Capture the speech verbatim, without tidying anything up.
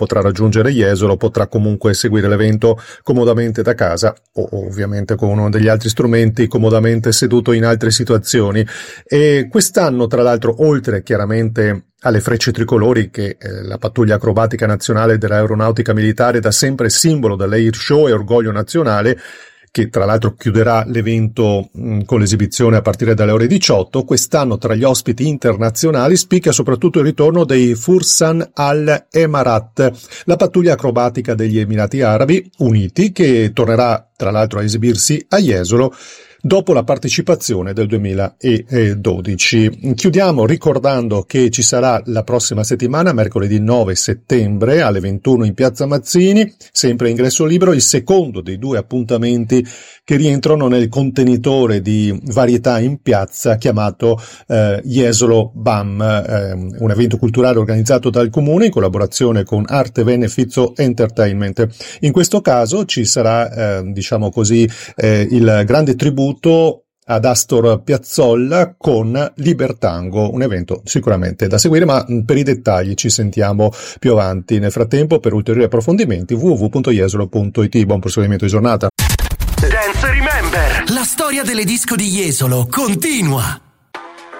potrà raggiungere Jesolo potrà comunque seguire l'evento comodamente da casa o ovviamente con uno degli altri strumenti, comodamente seduto in altre situazioni. E quest'anno, tra l'altro, oltre chiaramente alle frecce tricolori che eh, la pattuglia acrobatica nazionale dell'aeronautica militare da sempre simbolo dell'Air Show e orgoglio nazionale, che tra l'altro chiuderà l'evento mh, con l'esibizione a partire dalle ore diciotto, quest'anno tra gli ospiti internazionali spicca soprattutto il ritorno dei Fursan Al Emarat, la pattuglia acrobatica degli Emirati Arabi Uniti, che tornerà tra l'altro a esibirsi a Jesolo dopo la partecipazione del duemiladodici. Chiudiamo ricordando che ci sarà la prossima settimana, mercoledì nove settembre alle ventuno in Piazza Mazzini, sempre ingresso libero, il secondo dei due appuntamenti che rientrano nel contenitore di varietà in piazza chiamato eh, Jesolo B A M, eh, un evento culturale organizzato dal Comune in collaborazione con Arte Benefizio Entertainment. In questo caso ci sarà, eh, diciamo così, eh, il grande tributo ad Astor Piazzolla con Libertango, un evento sicuramente da seguire, ma per i dettagli ci sentiamo più avanti. Nel frattempo, per ulteriori approfondimenti, w w w punto jesolo punto i t. Buon proseguimento di giornata. Dance Remember, la storia delle disco di Jesolo continua.